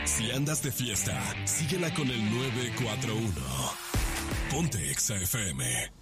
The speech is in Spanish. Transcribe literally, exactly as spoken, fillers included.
Si andas de fiesta, síguela con el nueve cuatro uno. Ponte Exa F M.